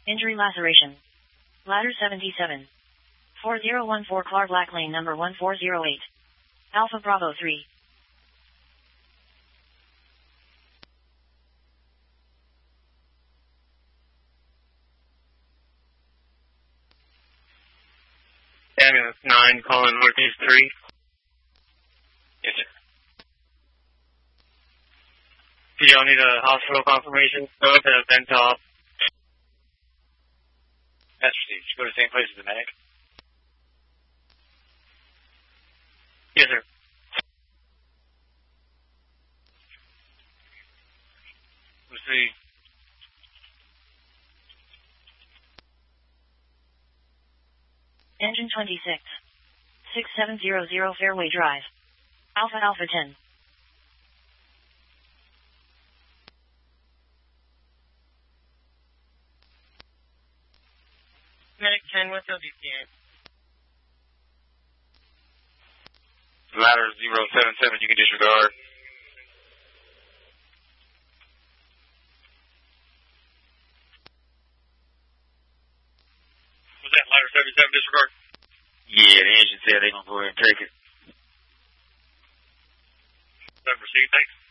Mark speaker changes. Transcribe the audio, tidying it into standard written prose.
Speaker 1: Injury laceration. Ladder 77. 4014 Clark Black Lane number 1408. Alpha Bravo 3.
Speaker 2: Ambulance 9 calling Northeast 3. Yes, sir. Do y'all need a hospital confirmation? Go to Bentop. That's received. Go to the same place as the medic. Yes, sir. Let's see.
Speaker 1: Engine 26. 6700 Fairway Drive. Alpha Alpha 10.
Speaker 3: Medic 10, what's LDCA?
Speaker 2: Ladder 077, you can disregard. Was that ladder 77 disregard? Yeah, the engine said they're going to go ahead and take it. Proceed, thanks.